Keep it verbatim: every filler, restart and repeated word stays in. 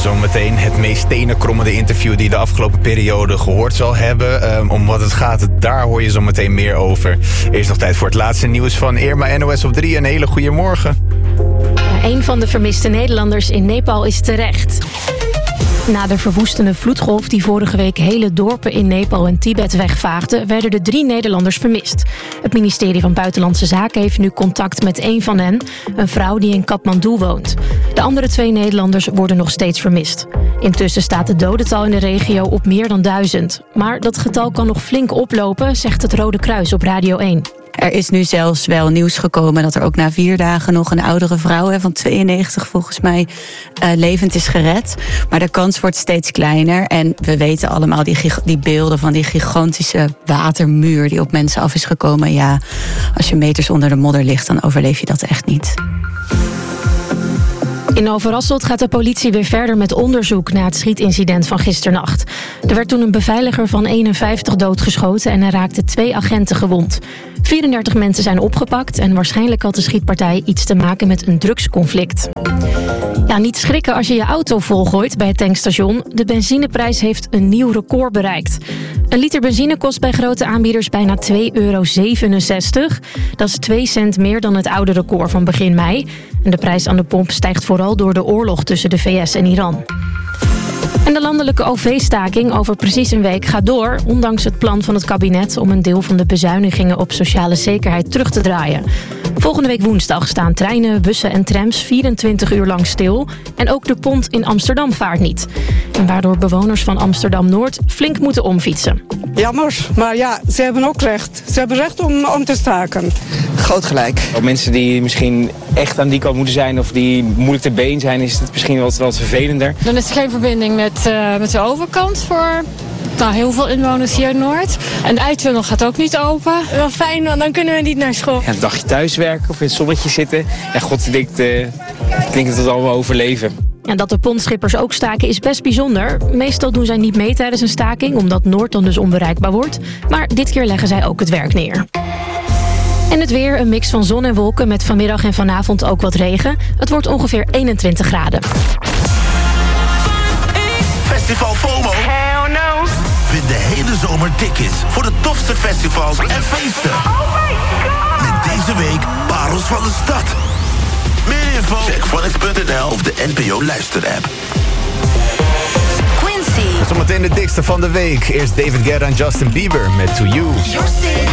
Zometeen het meest tenenkrommende interview die je de afgelopen periode gehoord zal hebben. Um, om wat het gaat, daar hoor je zometeen meer over. Eerst nog tijd voor het laatste nieuws van Irma N O S op drie. Een hele goede morgen. Een van de vermiste Nederlanders in Nepal is terecht. Na de verwoestende vloedgolf die vorige week hele dorpen in Nepal en Tibet wegvaagde, werden er drie Nederlanders vermist. Het ministerie van Buitenlandse Zaken heeft nu contact met één van hen, een vrouw die in Kathmandu woont. De andere twee Nederlanders worden nog steeds vermist. Intussen staat het dodental in de regio op meer dan duizend. Maar dat getal kan nog flink oplopen, zegt het Rode Kruis op Radio één. Er is nu zelfs wel nieuws gekomen dat er ook na vier dagen nog een oudere vrouw hè, van tweeënnegentig volgens mij uh, levend is gered. Maar de kans wordt steeds kleiner. En we weten allemaal die, die beelden van die gigantische watermuur die op mensen af is gekomen. Ja, als je meters onder de modder ligt, dan overleef je dat echt niet. In Overasselt gaat de politie weer verder met onderzoek na het schietincident van gisternacht. Er werd toen een beveiliger van eenenvijftig doodgeschoten en er raakten twee agenten gewond. vierendertig mensen zijn opgepakt en waarschijnlijk had de schietpartij iets te maken met een drugsconflict. Ja, niet schrikken als je je auto volgooit bij het tankstation. De benzineprijs heeft een nieuw record bereikt. Een liter benzine kost bij grote aanbieders bijna twee euro zevenenzestig. Dat is twee cent meer dan het oude record van begin mei. En de prijs aan de pomp stijgt vooral door de oorlog tussen de V S en Iran. En de landelijke O V-staking over precies een week gaat door, ondanks het plan van het kabinet om een deel van de bezuinigingen op sociale zekerheid terug te draaien. Volgende week woensdag staan treinen, bussen en trams vierentwintig uur lang stil. En ook de pont in Amsterdam vaart niet. En waardoor bewoners van Amsterdam-Noord flink moeten omfietsen. Jammer, maar ja, ze hebben ook recht. Ze hebben recht om, om te staken. Groot gelijk. Op mensen die misschien echt aan die kant moeten zijn of die moeilijk te been zijn, is het misschien wat, wat vervelender. Dan is er geen verbinding met, uh, met de overkant voor nou, heel veel inwoners hier in Noord. En de eitunnel gaat ook niet open. Wel fijn, want dan kunnen we niet naar school. Ja, een dagje thuiswerken of in het zonnetje zitten. Ja, god, ik denk, uh, ik denk dat we het allemaal overleven. En dat de pontschippers ook staken is best bijzonder. Meestal doen zij niet mee tijdens een staking, omdat Noord dan dus onbereikbaar wordt. Maar dit keer leggen zij ook het werk neer. En het weer, een mix van zon en wolken met vanmiddag en vanavond ook wat regen. Het wordt ongeveer eenentwintig graden. Festival FOMO? Hell no. Vind de hele zomer tickets voor de tofste festivals en feesten. Oh my god. Met deze week Parels van de Stad. Meer info? Check Phonics punt n l of de N P O luisterapp. Quincy. Zometeen de dikste van de week. Eerst David Guetta en Justin Bieber met To You.